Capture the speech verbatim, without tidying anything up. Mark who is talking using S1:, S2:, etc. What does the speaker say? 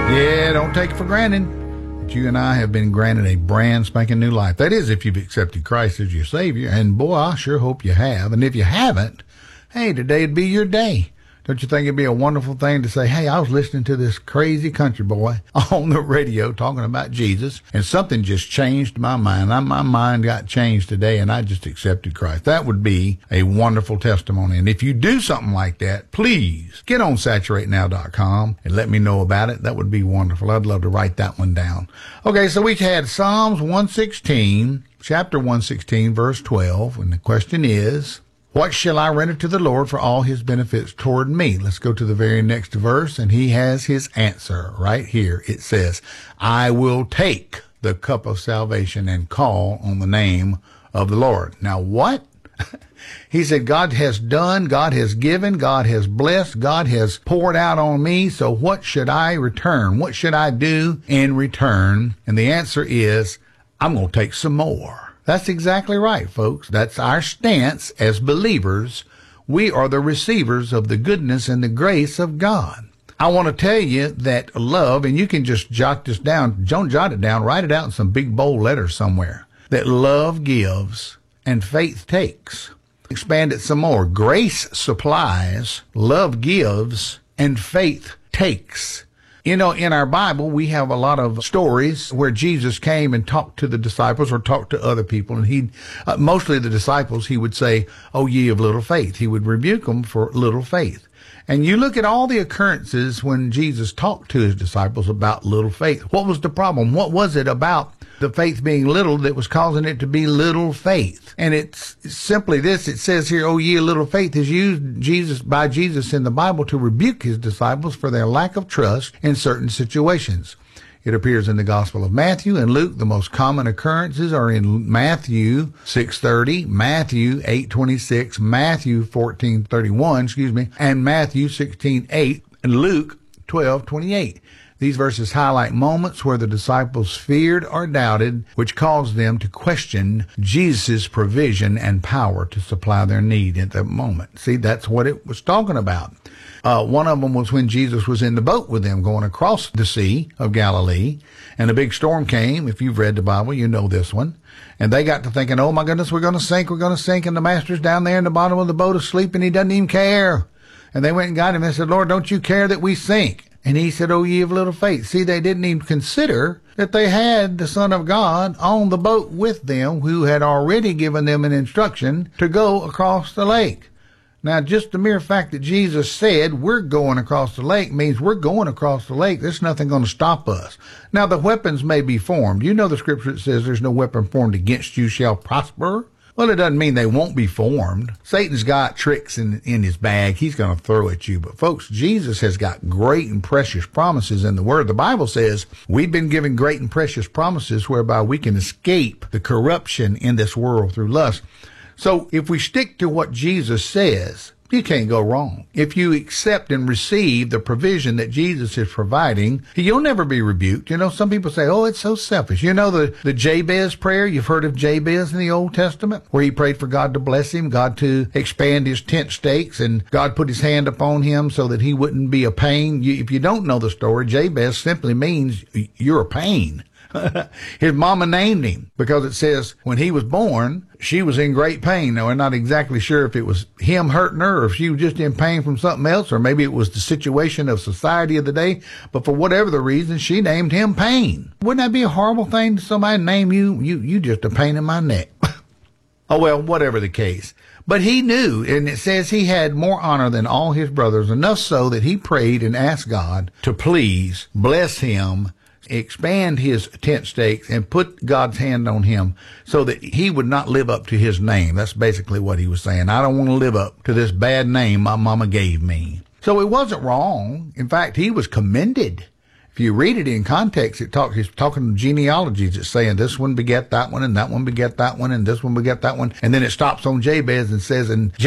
S1: Yeah, don't take it for granted that you and I have been granted a brand spanking new life. That is, if you've accepted Christ as your Savior. And boy, I sure hope you have. And if you haven't, hey, today'd be your day. Don't you think it'd be a wonderful thing to say, hey, I was listening to this crazy country boy on the radio talking about Jesus, and something just changed my mind. I, my mind got changed today, and I just accepted Christ. That would be a wonderful testimony. And if you do something like that, please get on saturate now dot com and let me know about it. That would be wonderful. I'd love to write that one down. Okay, so we've had Psalms one sixteen, chapter one sixteen, verse twelve, and the question is, what shall I render to the Lord for all his benefits toward me? Let's go to the very next verse, and he has his answer right here. It says, I will take the cup of salvation and call on the name of the Lord. Now what? He said, God has done, God has given, God has blessed, God has poured out on me, so what should I return? What should I do in return? And the answer is, I'm going to take some more. That's exactly right, folks. That's our stance as believers. We are the receivers of the goodness and the grace of God. I want to tell you that love, and you can just jot this down, don't jot it down, write it out in some big bold letters somewhere, that love gives and faith takes. Expand it some more. Grace supplies, love gives, and faith takes. You know, in our Bible, we have a lot of stories where Jesus came and talked to the disciples or talked to other people. And he, uh, mostly the disciples, he would say, oh, ye of little faith. He would rebuke them for little faith. And you look at all the occurrences when Jesus talked to his disciples about little faith. What was the problem? What was it about the faith being little that was causing it to be little faith? And it's simply this. It says here, oh, ye of little faith, is used Jesus by Jesus in the Bible to rebuke his disciples for their lack of trust in certain situations. It appears in the Gospel of Matthew and Luke. The most common occurrences are in Matthew six thirty, Matthew eight twenty-six, Matthew fourteen thirty-one, excuse me, and Matthew sixteen eight, and Luke twelve twenty-eight. These verses highlight moments where the disciples feared or doubted, which caused them to question Jesus' provision and power to supply their need at that moment. See, that's what it was talking about. Uh, one of them was when Jesus was in the boat with them going across the Sea of Galilee, and a big storm came. If you've read the Bible, you know this one. And they got to thinking, oh my goodness, we're going to sink, we're going to sink, and the master's down there in the bottom of the boat asleep, and he doesn't even care. And they went and got him and said, Lord, don't you care that we sink? And he said, oh, ye of little faith. See, they didn't even consider that they had the Son of God on the boat with them, who had already given them an instruction to go across the lake. Now, just the mere fact that Jesus said we're going across the lake means we're going across the lake. There's nothing going to stop us. Now, the weapons may be formed. You know the scripture that says there's no weapon formed against you shall prosper. Well, it doesn't mean they won't be formed. Satan's got tricks in, in his bag he's going to throw at you. But, folks, Jesus has got great and precious promises in the Word. The Bible says we've been given great and precious promises whereby we can escape the corruption in this world through lust. So if we stick to what Jesus says, you can't go wrong. If you accept and receive the provision that Jesus is providing, you'll never be rebuked. You know, some people say, oh, it's so selfish. You know, the, the Jabez prayer, you've heard of Jabez in the Old Testament, where he prayed for God to bless him, God to expand his tent stakes, and God put his hand upon him so that he wouldn't be a pain. You, if you don't know the story, Jabez simply means you're a pain. His mama named him because it says when he was born, she was in great pain. Now, we're not exactly sure if it was him hurting her or if she was just in pain from something else, or maybe it was the situation of society of the day. But for whatever the reason, she named him Pain. Wouldn't that be a horrible thing to somebody name you, you, you just a pain in my neck? Oh, well, whatever the case. But he knew, and it says he had more honor than all his brothers, enough so that he prayed and asked God to please bless him, expand his tent stakes, and put God's hand on him so that he would not live up to his name. That's basically what he was saying. I don't want to live up to this bad name my mama gave me. So it wasn't wrong. In fact, he was commended. If you read it in context, it talks, he's talking genealogies. It's saying this one begat that one, and that one begat that one, and this one begat that one. And then it stops on Jabez and says, and